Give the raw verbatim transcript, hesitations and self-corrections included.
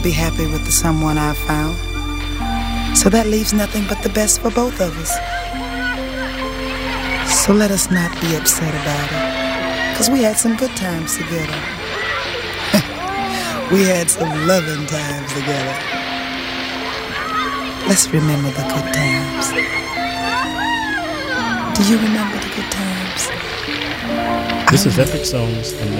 be happy with the someone I've found. So that leaves nothing but the best for both of us. So let us not be upset about it, because we had some good times together. We had some loving times together. Let's remember the good times. Do you remember the good times? This is Epic Songs, and